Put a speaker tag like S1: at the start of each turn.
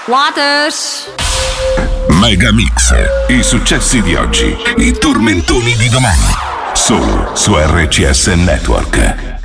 S1: Waters.
S2: Megamix, i successi di oggi, i tormentoni di domani, solo su RCS Network.